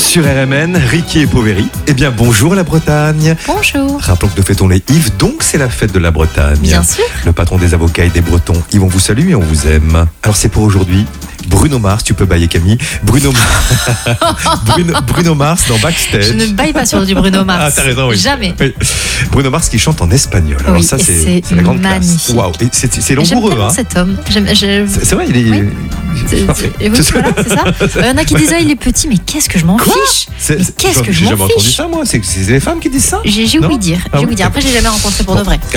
Sur RMN, Ricky et Poveri. Eh bien, bonjour la Bretagne. Bonjour. Rappelons que nous fêtons les Yves, donc c'est la fête de la Bretagne. Bien sûr. Le patron des avocats et des Bretons, Yves, on vous salue et on vous aime. Alors c'est pour aujourd'hui. Bruno Mars, tu peux bailler Camille. Bruno Mars dans Backstage. Je ne baille pas sur du Bruno Mars. Ah, t'as raison, oui. Jamais. Oui. Bruno Mars qui chante en espagnol. Alors Oui, ça, et c'est c'est la grande magnifique. classe. Waouh, et c'est J'aime langoureux, tellement hein. cet homme. C'est vrai, il est. Oui. Parfait. Et oui, voilà, c'est ça. Il y en a qui disent il est petit, mais qu'est-ce que je m'en fiche. Mais qu'est-ce que je J'ai m'en jamais entendu fiche. ça, moi. C'est les femmes qui disent ça. J'ai Non ouï dire. Ah J'ai oui, ouï dire. Après, j'ai jamais rencontré pour de vrai.